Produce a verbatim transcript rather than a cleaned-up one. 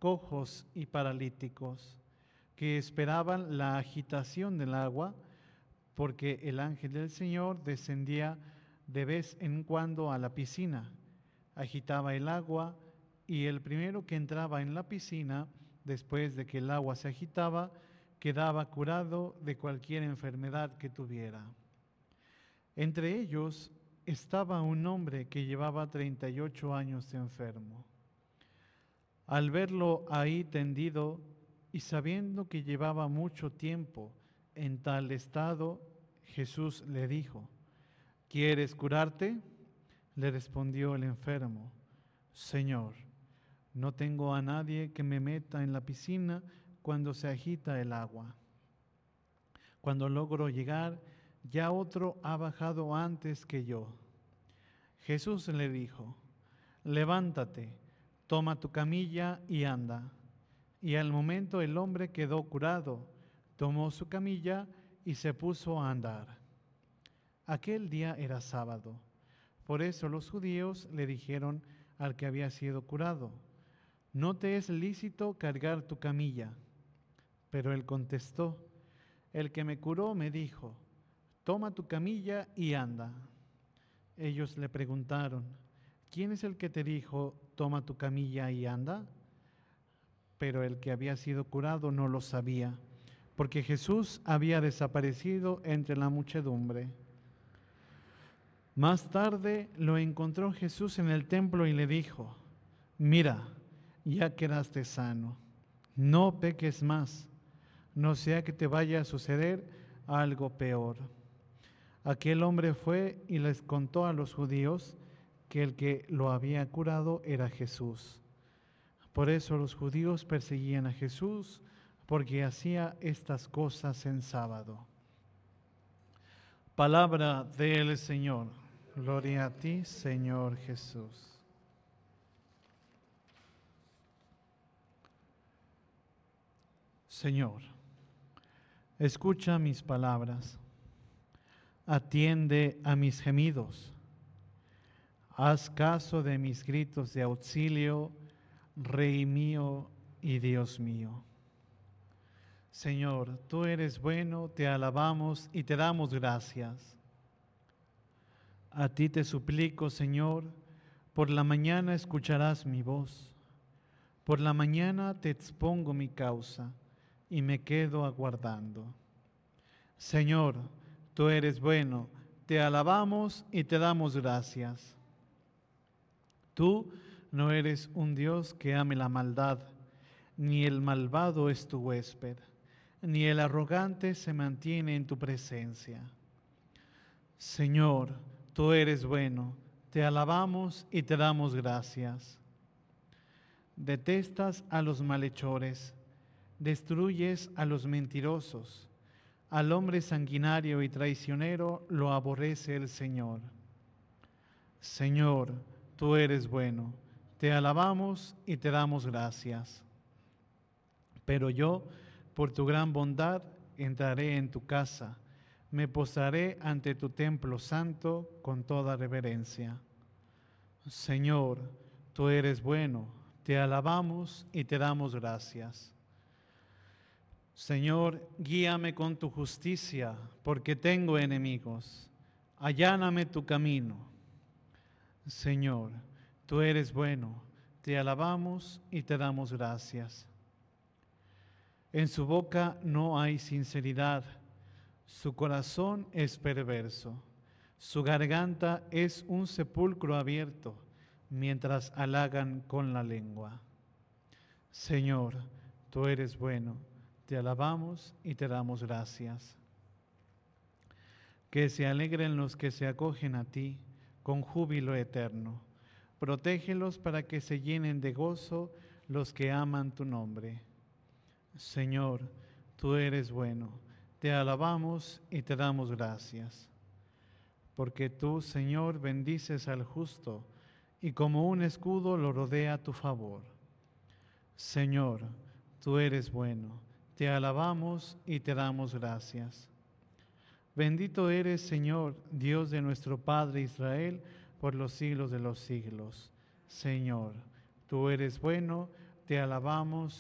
cojos y paralíticos, que esperaban la agitación del agua, porque el ángel del Señor descendía de vez en cuando a la piscina, agitaba el agua, y el primero que entraba en la piscina, después de que el agua se agitaba, quedaba curado de cualquier enfermedad que tuviera. Entre ellos estaba un hombre que llevaba treinta y ocho años enfermo. Al verlo ahí tendido y sabiendo que llevaba mucho tiempo en tal estado, Jesús le dijo: ¿quieres curarte? Le respondió el enfermo: Señor, no tengo a nadie que me meta en la piscina cuando se agita el agua. Cuando logro llegar, ya otro ha bajado antes que yo. Jesús le dijo: levántate, toma tu camilla y anda. Y al momento el hombre quedó curado, tomó su camilla y se puso a andar. Aquel día era sábado. Por eso los judíos le dijeron al que había sido curado: no te es lícito cargar tu camilla. Pero él contestó: el que me curó me dijo: toma tu camilla y anda. Ellos le preguntaron: ¿quién es el que te dijo: toma tu camilla y anda? Pero el que había sido curado no lo sabía, porque Jesús había desaparecido entre la muchedumbre. Más tarde lo encontró Jesús en el templo y le dijo: mira, ya quedaste sano, no peques más, no sea que te vaya a suceder algo peor. Aquel hombre fue y les contó a los judíos que el que lo había curado era Jesús. Por eso los judíos perseguían a Jesús, porque hacía estas cosas en sábado. Palabra del Señor. Gloria a ti, Señor Jesús. Señor, escucha mis palabras, atiende a mis gemidos, haz caso de mis gritos de auxilio, Rey mío y Dios mío. Señor, tú eres bueno, te alabamos y te damos gracias. A ti te suplico, Señor, por la mañana escucharás mi voz. Por la mañana te expongo mi causa y me quedo aguardando. Señor, tú eres bueno, te alabamos y te damos gracias. Tú no eres un Dios que ame la maldad, ni el malvado es tu huésped, ni el arrogante se mantiene en tu presencia. Señor, tú eres bueno, te alabamos y te damos gracias. Detestas a los malhechores, destruyes a los mentirosos, al hombre sanguinario y traicionero lo aborrece el Señor. Señor, tú eres bueno, te alabamos y te damos gracias. Pero yo, por tu gran bondad, entraré en tu casa, me postraré ante tu templo santo con toda reverencia. Señor, tú eres bueno, te alabamos y te damos gracias. Señor, guíame con tu justicia, porque tengo enemigos. Alláname tu camino. Señor, tú eres bueno, te alabamos y te damos gracias. En su boca no hay sinceridad, su corazón es perverso, su garganta es un sepulcro abierto, mientras halagan con la lengua. Señor, tú eres bueno, te alabamos y te damos gracias. Que se alegren los que se acogen a ti con júbilo eterno. Protégelos para que se llenen de gozo los que aman tu nombre. Señor, tú eres bueno, te alabamos y te damos gracias. Porque tú, Señor, bendices al justo y como un escudo lo rodea tu favor. Señor, tú eres bueno, te alabamos y te damos gracias. Bendito eres, Señor, Dios de nuestro Padre Israel, por los siglos de los siglos. Señor, tú eres bueno, te alabamos,